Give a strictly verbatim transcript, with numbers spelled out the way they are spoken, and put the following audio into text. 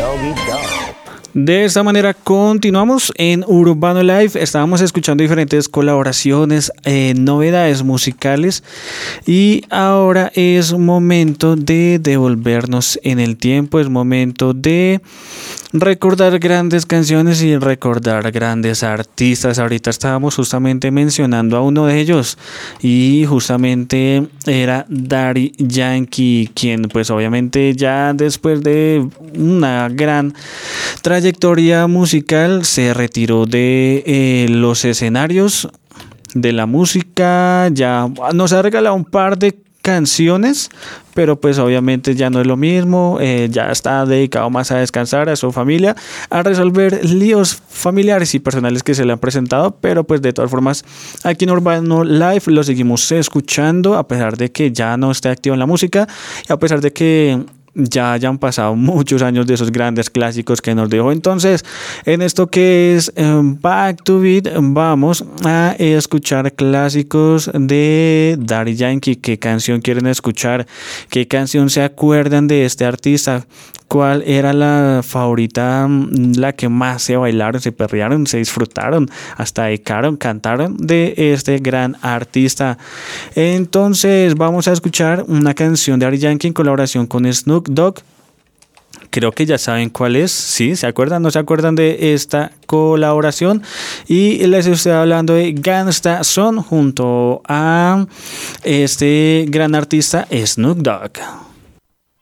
Doggy Dog. De esta manera continuamos en Urbano Live. Estábamos escuchando diferentes colaboraciones, eh, novedades musicales, y ahora es momento de devolvernos en el tiempo. Es momento de recordar grandes canciones y recordar grandes artistas. Ahorita estábamos justamente mencionando a uno de ellos y justamente era Daddy Yankee, quien pues obviamente ya después de una gran trayectoria musical se retiró de eh, los escenarios de la música. Ya nos ha regalado un par de canciones, pero pues obviamente ya no es lo mismo. Eh, ya está dedicado más a descansar, a su familia, a resolver líos familiares y personales que se le han presentado. Pero pues de todas formas, aquí en Urbano Live lo seguimos escuchando, a pesar de que ya no esté activo en la música y a pesar de que ya hayan pasado muchos años de esos grandes clásicos que nos dejó. Entonces, en esto que es um, Back to Beat, vamos a escuchar clásicos de Daddy Yankee. ¿Qué canción quieren escuchar? ¿Qué canción se acuerdan de este artista? ¿Cuál era la favorita, la que más se bailaron, se perrearon, se disfrutaron, hasta dedicaron, cantaron de este gran artista? Entonces vamos a escuchar una canción de Daddy Yankee en colaboración con Snoop Dogg. Creo que ya saben cuál es. ¿Sí? ¿Se acuerdan? ¿No se acuerdan de esta colaboración? Y les estoy hablando de Gangsta Son junto a este gran artista Snoop Dogg.